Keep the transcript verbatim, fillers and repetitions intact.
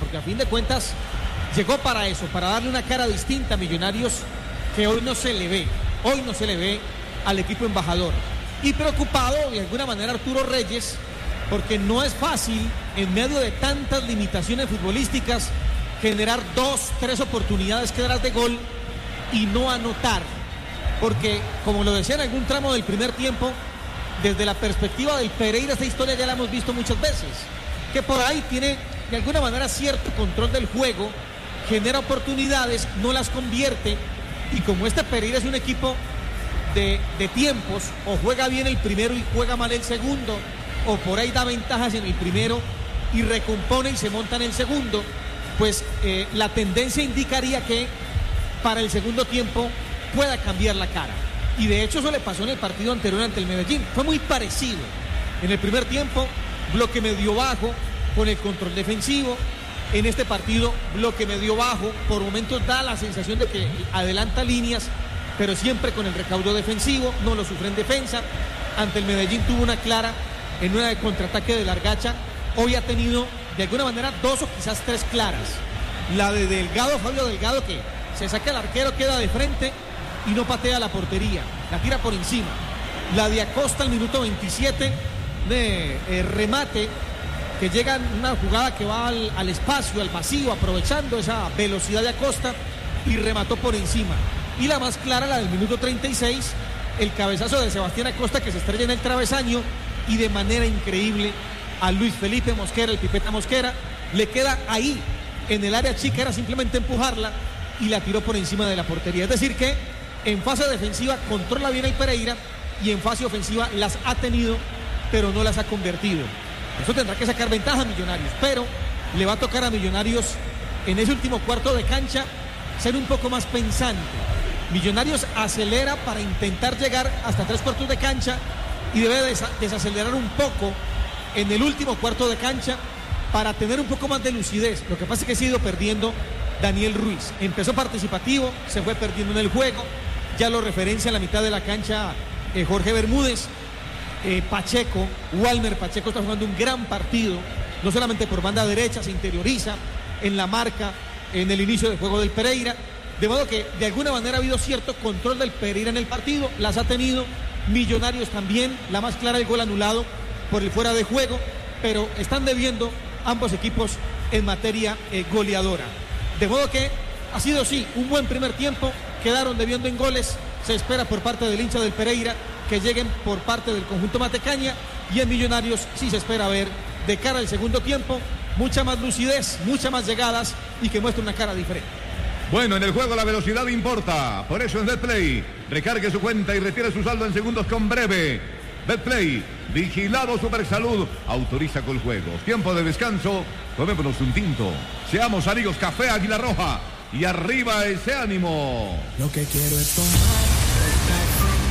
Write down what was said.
porque a fin de cuentas llegó para eso, para darle una cara distinta a Millonarios que hoy no se le ve, hoy no se le ve al equipo embajador. Y preocupado de alguna manera Arturo Reyes, porque no es fácil en medio de tantas limitaciones futbolísticas generar dos, tres oportunidades que darás de gol y no anotar, porque como lo decía en algún tramo del primer tiempo, desde la perspectiva del Pereira esta historia ya la hemos visto muchas veces, que por ahí tiene de alguna manera cierto control del juego, genera oportunidades, no las convierte, y como este Pereira es un equipo de, de tiempos, o juega bien el primero y juega mal el segundo, o por ahí da ventajas en el primero y recompone y se monta en el segundo, pues eh, la tendencia indicaría que para el segundo tiempo pueda cambiar la cara. Y de hecho eso le pasó en el partido anterior ante el Medellín. Fue muy parecido. En el primer tiempo, bloque medio bajo, con el control defensivo. En este partido, bloque medio bajo. Por momentos da la sensación de que adelanta líneas, pero siempre con el recaudo defensivo. No lo sufre en defensa. Ante el Medellín tuvo una clara en una de contraataque de Largacha. Hoy ha tenido de alguna manera dos o quizás tres claras. La de Delgado, Fabio Delgado, que se saca el arquero, queda de frente y no patea la portería, la tira por encima. La de Acosta al minuto veintisiete, de eh, remate, que llega en una jugada que va al, al espacio, al vacío, aprovechando esa velocidad de Acosta y remató por encima. Y la más clara, la del minuto treinta y seis, el cabezazo de Sebastián Acosta que se estrella en el travesaño y de manera increíble a Luis Felipe Mosquera, el Pipeta Mosquera, le queda ahí en el área chica, era simplemente empujarla y la tiró por encima de la portería. Es decir que en fase defensiva controla bien el Pereira y en fase ofensiva las ha tenido, pero no las ha convertido. Eso tendrá que sacar ventaja a Millonarios, pero le va a tocar a Millonarios en ese último cuarto de cancha ser un poco más pensante. Millonarios acelera para intentar llegar hasta tres cuartos de cancha y debe desa- desacelerar un poco en el último cuarto de cancha para tener un poco más de lucidez. Lo que pasa es que se ha ido perdiendo Daniel Ruiz. Empezó participativo, se fue perdiendo en el juego. Ya lo referencia en la mitad de la cancha eh, Jorge Bermúdez. Eh, Pacheco, Walmer Pacheco está jugando un gran partido, no solamente por banda derecha, se interioriza en la marca, en el inicio del juego del Pereira. De modo que de alguna manera ha habido cierto control del Pereira en el partido, las ha tenido. Millonarios también, la más clara el gol anulado por el fuera de juego, pero están debiendo ambos equipos en materia eh, goleadora. De modo que ha sido sí un buen primer tiempo, quedaron debiendo en goles, se espera por parte del hincha del Pereira que lleguen por parte del conjunto Matecaña, y en Millonarios sí se espera ver de cara al segundo tiempo mucha más lucidez, muchas más llegadas y que muestre una cara diferente. Bueno, en el juego la velocidad importa, por eso en Betplay recargue su cuenta y retire su saldo en segundos con Breve. Betplay, vigilado Supersalud, autoriza con juegos. Tiempo de descanso, tomémonos un tinto. Seamos amigos, Café Águila Roja y arriba ese ánimo. Lo que quiero es tomar